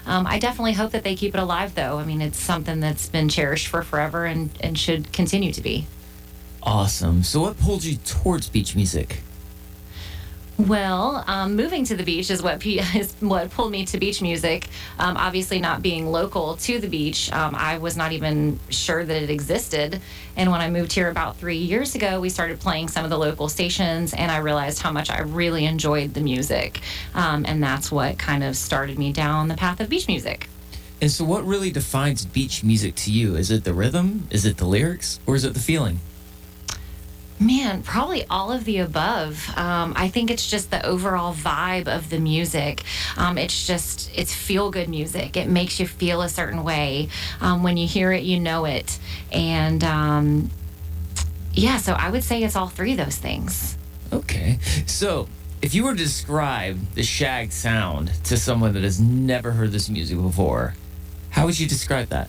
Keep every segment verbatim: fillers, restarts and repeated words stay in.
Um, I definitely hope that they keep it alive, though. I mean, it's something that's been cherished for forever and, and should continue to be. Awesome. So, what pulled you towards beach music? Well, um, moving to the beach is what pe- is what pulled me to beach music. Um, obviously, not being local to the beach, um, I was not even sure that it existed. And when I moved here about three years ago, we started playing some of the local stations, and I realized how much I really enjoyed the music. Um, and that's what kind of started me down the path of beach music. And so, what really defines beach music to you? Is it the rhythm? Is it the lyrics? Or is it the feeling? Man, probably all of the above. Um, I think it's just the overall vibe of the music. Um, it's just, it's feel good music. It makes you feel a certain way. Um, when you hear it, you know it. And um, yeah, so I would say it's all three of those things. Okay. So, if you were to describe the Shag sound to someone that has never heard this music before, how would you describe that?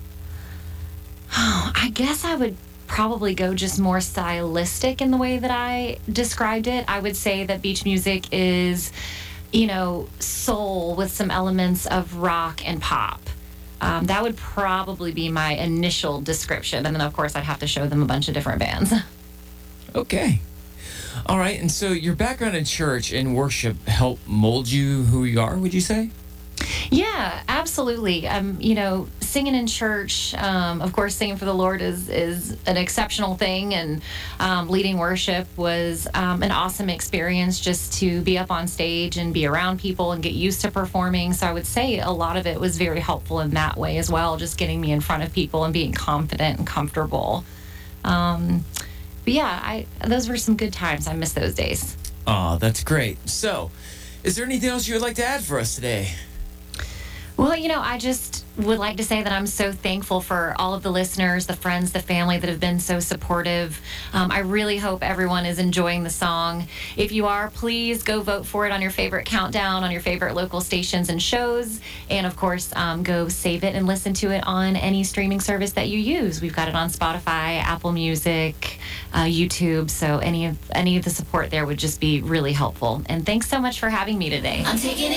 Oh, I guess I would probably go just more stylistic in the way that I described it. I would say that beach music is, you know, soul with some elements of rock and pop. Um, that would probably be my initial description. And then, of course, I'd have to show them a bunch of different bands. Okay. All right. And so, your background in church and worship helped mold you who you are, would you say? Yeah, absolutely. Um, you know, singing in church, um, of course, singing for the Lord is is an exceptional thing, and um, leading worship was um, an awesome experience just to be up on stage and be around people and get used to performing. So I would say a lot of it was very helpful in that way as well, just getting me in front of people and being confident and comfortable. Um, but yeah, I those were some good times. I miss those days. Oh, that's great. So, is there anything else you would like to add for us today? Well, you know, I just would like to say that I'm so thankful for all of the listeners, the friends, the family that have been so supportive. Um, I really hope everyone is enjoying the song. If you are, please go vote for it on your favorite countdown, on your favorite local stations and shows. And of course, um, go save it and listen to it on any streaming service that you use. We've got it on Spotify, Apple Music, uh, YouTube. So any of any of the support there would just be really helpful. And thanks so much for having me today. I'm taking it